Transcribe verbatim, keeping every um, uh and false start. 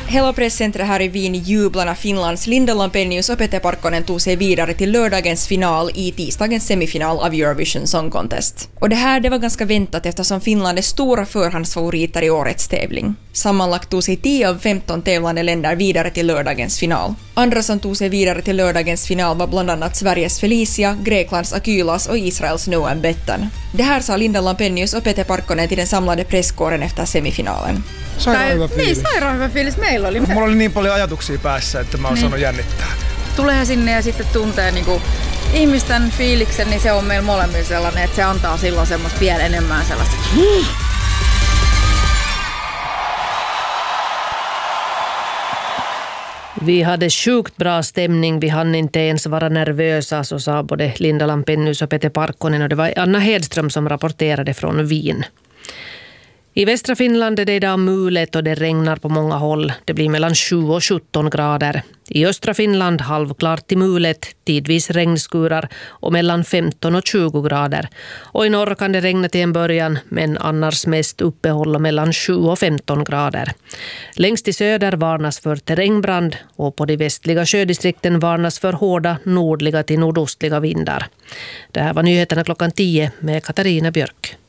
Hela presscentret här i Wien jublar när Finlands Linda Lampenius och Pete Parkkonen tog sig vidare till lördagens final i tisdagens semifinal av Eurovision Song Contest. Och det här det var ganska väntat eftersom Finland är stora förhandsfavoriter i årets tävling. Sammanlagt tog sig tio av femton tävlande länder vidare till lördagens final. Andra som tog sig vidare till lördagens final var bland annat Sveriges Felicia, Greklands Akylas och Israels Noam Bettan. Det här sa Linda Lampenius och Pete Parkkonen till den samlade presskåren efter semifinalen. Sairaan hyvä fiilis. Niin, sairaan hyvä fiilis meillä oli. Mulla oli niin paljon ajatuksia päässä, että mä oon niin. saanut jännittää. Tulee sinne ja sitten tuntee niinku ihmisten fiiliksen, niin se on meillä molemmilla sellainen, että se antaa silloin semmoista vielä enemmän sellaista. Vi hade sjukt bra stämning, vi hann inte ens vara nervösa, så sa både Linda Lampenius och Pete Parkkonen, och det var Anna Hedström som rapporterade från Wien. I västra Finland är det idag mulet och det regnar på många håll. Det blir mellan sju och sjutton grader. I östra Finland halvklart till mulet, tidvis regnskurar och mellan femton och tjugo grader. Och i norr kan det regna till en början, men annars mest uppehåll och mellan sju och femton grader. Längst i söder varnas för terrängbrand och på de västliga sjödistrikten varnas för hårda nordliga till nordostliga vindar. Det här var nyheterna klockan tio med Katarina Björk.